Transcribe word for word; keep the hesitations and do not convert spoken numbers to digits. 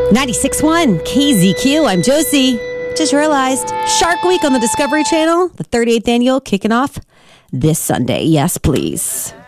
ninety-six point one K Z Q. I'm Josie. Just realized Shark Week on the Discovery Channel, the thirty-eighth annual, kicking off this Sunday. Yes, please.